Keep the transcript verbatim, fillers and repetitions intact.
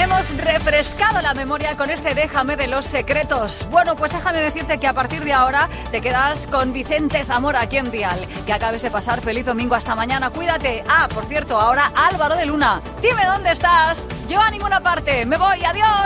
Hemos refrescado la memoria con este Déjame de los secretos. Bueno, pues déjame decirte que a partir de ahora te quedas con Vicente Zamora aquí en Dial. Que acabes de pasar feliz domingo, hasta mañana, cuídate. Ah, por cierto, ahora Álvaro de Luna. Dime dónde estás. Yo a ninguna parte. Me voy, adiós.